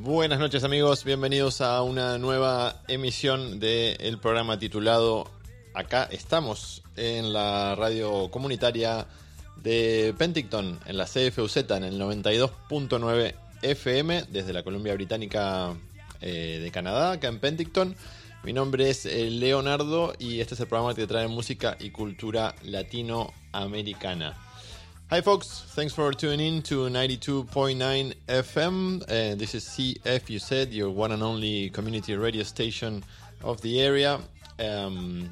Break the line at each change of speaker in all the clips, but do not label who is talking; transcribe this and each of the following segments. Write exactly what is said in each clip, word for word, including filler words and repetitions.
Buenas noches amigos, bienvenidos a una nueva emisión del programa titulado Acá estamos, en la radio comunitaria de Penticton, en la C F U Z, en el noventa y dos punto nueve F M, desde la Columbia Británica eh, de Canadá, acá en Penticton. Mi nombre es eh, Leonardo y este es el programa que trae música y cultura latinoamericana. Hi folks, thanks for tuning in to ninety-two point nine F M. Uh, this is C F U Z, your one and only community radio station of the area, um,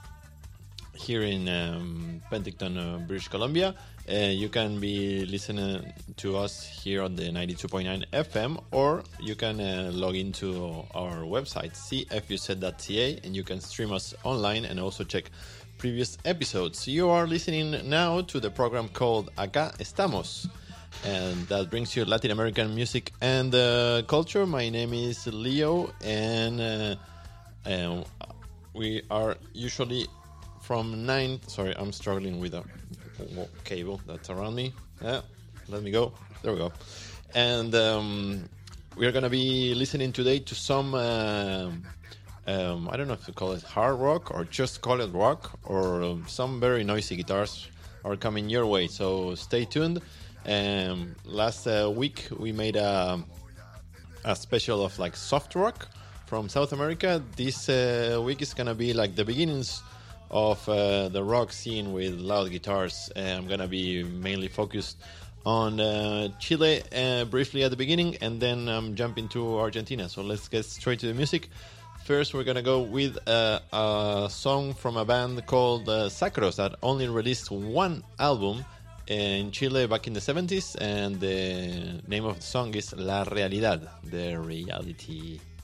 here in um, Penticton, uh, British Columbia. Uh, you can be listening to us here on the ninety-two point nine F M, or you can uh, log into our website, c f u z dot c a, and you can stream us online and also check previous episodes. You are listening now to the program called Acá Estamos, and that brings you Latin American music and uh, culture. My name is Leo, and uh, uh, we are usually from nine. Sorry, I'm struggling with a cable that's around me. Yeah, let me go. There we go. And um, we are gonna be listening today to some. Uh, Um, I don't know if to call it hard rock or just call it rock, or um, some very noisy guitars are coming your way, so stay tuned. Um, last uh, week we made a, a special of like soft rock from South America. This uh, week is gonna be like the beginnings of uh, the rock scene with loud guitars. Uh, I'm gonna be mainly focused on uh, Chile uh, briefly at the beginning, and then I'm um, jumping to Argentina. So let's get straight to the music. First, we're gonna go with uh, a song from a band called uh, Sacros that only released one album in Chile back in the seventies, and the name of the song is La Realidad, the reality.